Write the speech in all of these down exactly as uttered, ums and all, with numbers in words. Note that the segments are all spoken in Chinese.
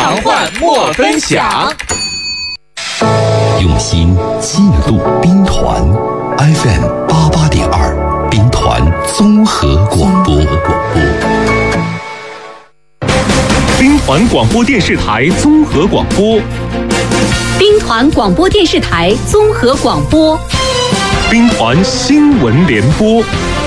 常换莫分享。 用心记录兵团 F M 八八点二，兵团综合广播。 兵团广播电视台综合广播。 兵团广播电视台综合广播。 兵团新闻联播。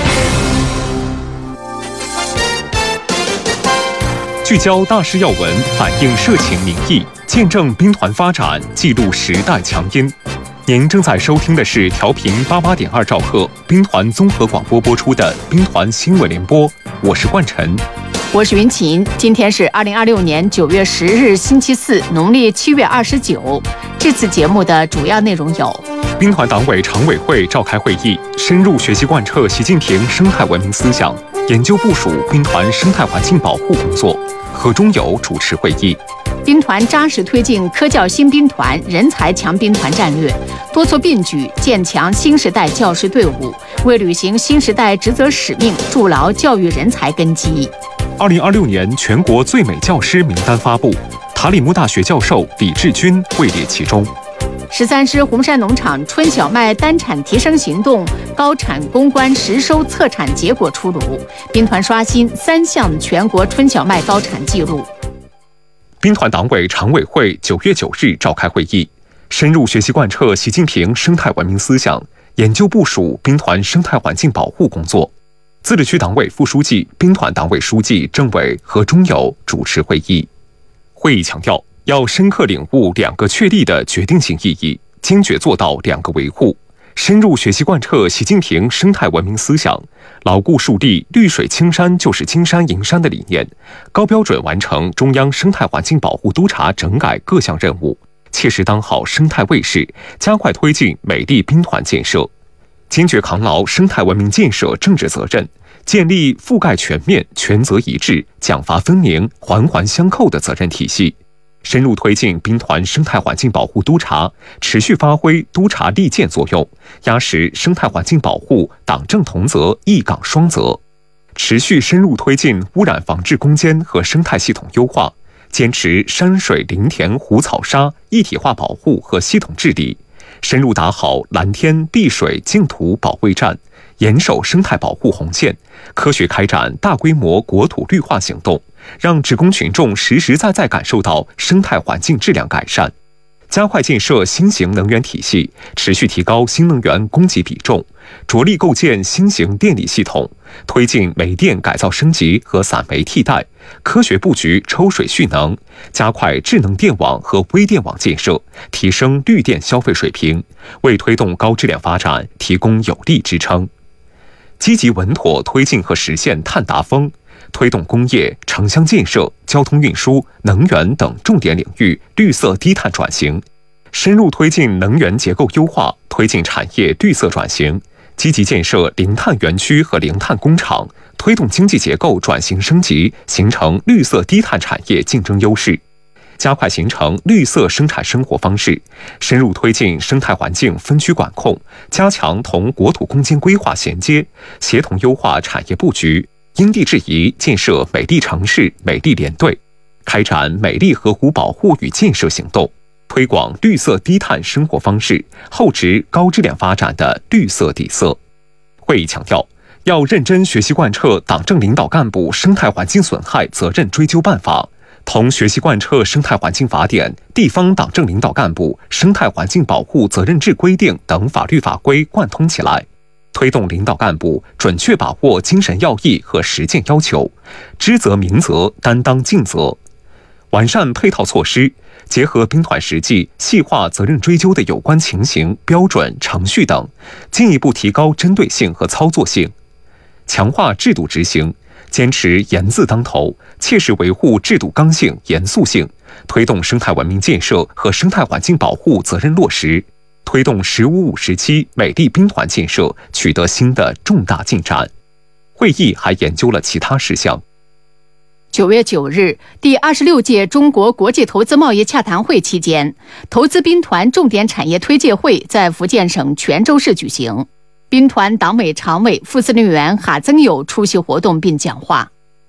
聚焦大事要闻，反映社情民意，见证兵团发展，记录时代强音。您正在收听的是调频八八点二兆赫兵团综合广播播出的兵团新闻联播，我是冠晨， 我是云琴。今天是二零二六年九月十日星期四，农历七月二十九。这次节目的主要内容有： 兵团党委常委会召开会议，深入学习贯彻习近平生态文明思想，研究部署兵团生态环境保护工作。何中友主持会议。 兵团扎实推进科教新兵团、人才强兵团战略，多措并举建强新时代教师队伍，为履行新时代职责使命筑牢教育人才根基。 二零二六年全国最美教师名单发布，塔里木大学教授李志军位列其中。 十三师红山农场春小麦单产提升行动高产攻关实收测产结果出炉，兵团刷新三项全国春小麦高产纪录。 兵团党委常委会九月九日召开会议，深入学习贯彻习近平生态文明思想，研究部署兵团生态环境保护工作。自治区党委副书记、兵团党委书记、政委何中友主持会议。会议强调，要深刻领悟两个确立的决定性意义，坚决做到两个维护，深入学习贯彻习近平生态文明思想，牢固树立绿水青山就是金山银山的理念，高标准完成中央生态环境保护督查整改各项任务，切实当好生态卫士，加快推进美丽兵团建设，坚决扛牢生态文明建设政治责任，建立覆盖全面、权责一致、奖罚分明、环环相扣的责任体系，深入推进兵团生态环境保护督查，持续发挥督查利剑作用，压实生态环境保护党政同责、一岗双责，持续深入推进污染防治攻坚和生态系统优化，坚持山水林田湖草沙一体化保护和系统治理，深入打好蓝天碧水净土保卫战，严守生态保护红线，科学开展大规模国土绿化行动，让职工群众实实在在感受到生态环境质量改善，加快建设新型能源体系，持续提高新能源供给比重，着力构建新型电力系统，推进煤电改造升级和散煤替代，科学布局抽水蓄能，加快智能电网和微电网建设，提升绿电消费水平，为推动高质量发展提供有力支撑。积极稳妥推进和实现碳达峰，推动工业、城乡建设、交通运输、能源等重点领域绿色低碳转型，深入推进能源结构优化，推进产业绿色转型，积极建设零碳园区和零碳工厂，推动经济结构转型升级，形成绿色低碳产业竞争优势，加快形成绿色生产生活方式，深入推进生态环境分区管控，加强同国土空间规划衔接，协同优化产业布局，因地制宜建设美丽城市、美丽连队，开展美丽河湖保护与建设行动，推广绿色低碳生活方式，厚植高质量发展的绿色底色。会议强调，要认真学习贯彻党政领导干部生态环境损害责任追究办法，同学习贯彻生态环境法典、地方党政领导干部生态环境保护责任制规定等法律法规贯通起来，推动领导干部准确把握精神要义和实践要求，知责明责，担当尽责，完善配套措施，结合兵团实际，细化责任追究的有关情形、标准、程序等，进一步提高针对性和操作性，强化制度执行，坚持严字当头，切实维护制度刚性、严肃性，推动生态文明建设和生态环境保护责任落实，推动“十五五”时期美丽兵团建设取得新的重大进展。会议还研究了其他事项。 九月九日，第二十六届中国国际投资贸易洽谈会期间，投资兵团重点产业推介会在福建省泉州市举行。兵团党委常委、副司令员哈增友出席活动并讲话。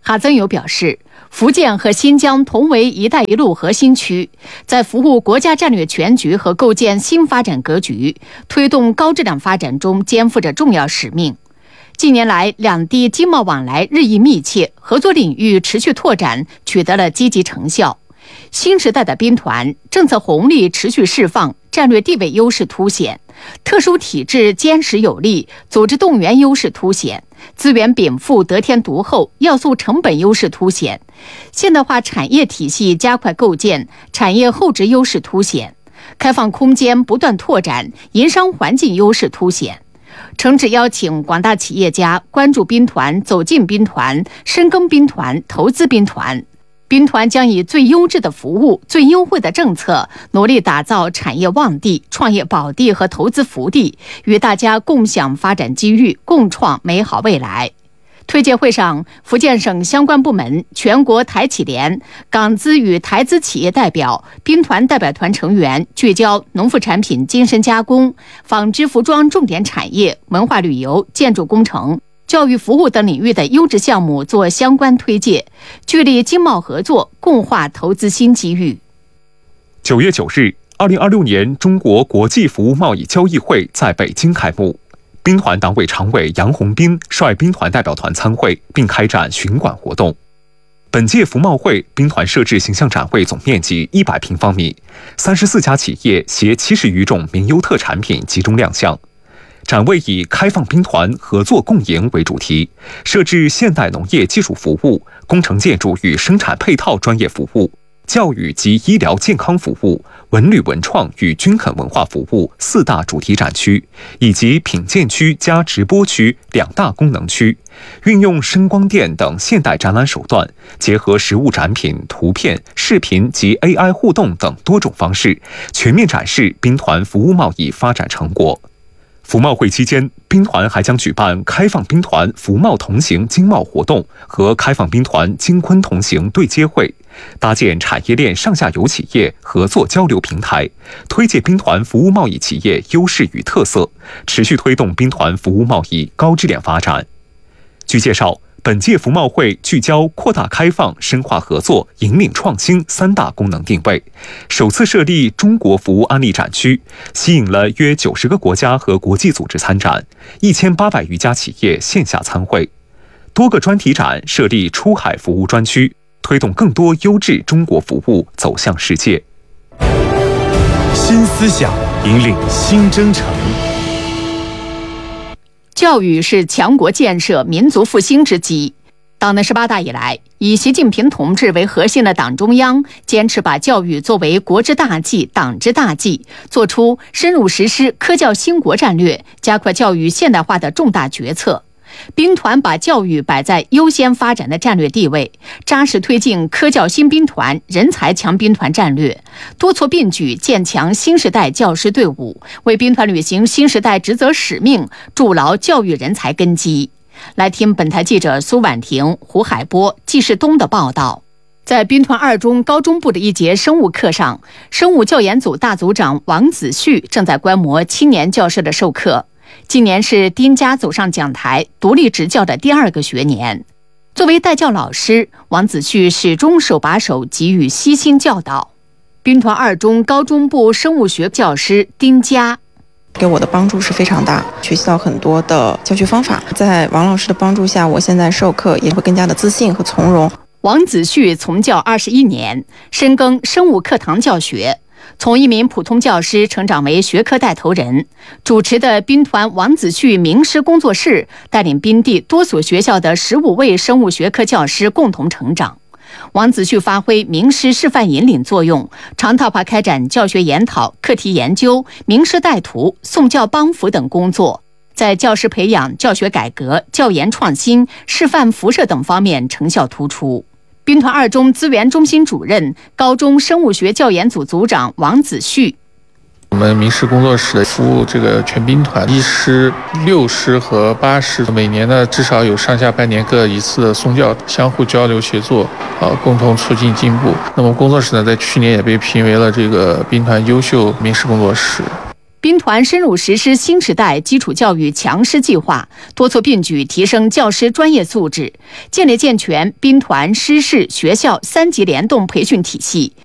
哈增友表示，福建和新疆同为“一带一路”核心区，在服务国家战略全局和构建新发展格局、推动高质量发展中肩负着重要使命。近年来，两地经贸往来日益密切，合作领域持续拓展，取得了积极成效。新时代的兵团政策红利持续释放，战略地位优势凸显，特殊体制坚实有力，组织动员优势凸显，资源禀赋得天独厚，要素成本优势凸显，现代化产业体系加快构建，产业后置优势凸显，开放空间不断拓展，营商环境优势凸显。诚挚邀请广大企业家关注兵团、走进兵团、深耕兵团、投资兵团。兵团将以最优质的服务、最优惠的政策，努力打造产业旺地、创业宝地和投资福地，与大家共享发展机遇，共创美好未来。推介会上，福建省相关部门、全国台企联、港资与台资企业代表、兵团代表团成员聚焦农副产品精深加工、纺织服装重点产业、文化旅游、建筑工程、教育服务等领域的优质项目做相关推介，聚力经贸合作，共话投资新机遇。 九月九日，二零二六年中国国际服务贸易交易会在北京开幕。兵团党委常委杨洪斌率兵团代表团参会，并开展巡馆活动。本届服贸会，兵团设置形象展会，总面积一百平方米，三十四家企业携七十余种民优特产品集中亮相。展位以开放兵团合作共赢为主题，设置现代农业技术服务、工程建筑与生产配套专业服务、教育及医疗健康服务、文旅文创与均衡文化服务四大主题展区，以及品鉴区加直播区两大功能区，运用声光电等现代展览手段，结合实物展品、图片、视频及 A I 互动等多种方式，全面展示兵团服务贸易发展成果。服贸会期间，兵团还将举办开放兵团服贸同行经贸活动和开放兵团京昆同行对接会，搭建产业链上下游企业合作交流平台，推介兵团服务贸易企业优势与特色，持续推动兵团服务贸易高质量发展。据介绍，本届服贸会聚焦扩大开放、深化合作、引领创新三大功能定位，首次设立中国服务案例展区，吸引了约九十个国家和国际组织参展，一千八百余家企业线下参会。多个专题展设立出海服务专区，推动更多优质中国服务走向世界。 新思想引领新征程。 教育是强国建设、民族复兴之基。党的十八大以来，以习近平同志为核心的党中央坚持把教育作为国之大计、党之大计，做出深入实施科教兴国战略、加快教育现代化的重大决策。兵团把教育摆在优先发展的战略地位，扎实推进科教新兵团、人才强兵团战略，多措并举建强新时代教师队伍，为兵团履行新时代职责使命筑牢教育人才根基。来听本台记者苏婉婷、胡海波、季世东的报道。在兵团二中高中部的一节生物课上，生物教研组大组长王子旭正在观摩青年教师的授课。今年是丁家走上讲台独立执教的第二个学年。作为代教老师，王子旭始终手把手给予悉心教导。兵团二中高中部生物学教师丁家给我的帮助是非常大，学习到很多的教学方法。在王老师的帮助下，我现在授课也会更加的自信和从容。 王子旭从教二十一年，深耕生物课堂教学，从一名普通教师成长为学科带头人。主持的兵团王子旭名师工作室，带领兵地多所学校的十五位生物学科教师共同成长。王子旭发挥名师示范引领作用，常态化开展教学研讨、课题研究、名师带徒、送教帮扶等工作，在教师培养、教学改革、教研创新、示范辐射等方面成效突出。兵团二中资源中心主任、高中生物学教研组组长王子旭。 我们名师工作室服务这个全兵团一师、六师和八师，每年呢至少有上下半年各一次的送教，相互交流协作，呃，共同促进进步。那么工作室呢，在去年也被评为了这个兵团优秀名师工作室。 兵团深入实施新时代基础教育强师计划，多措并举提升教师专业素质，建立健全兵团师事学校三级联动培训体系。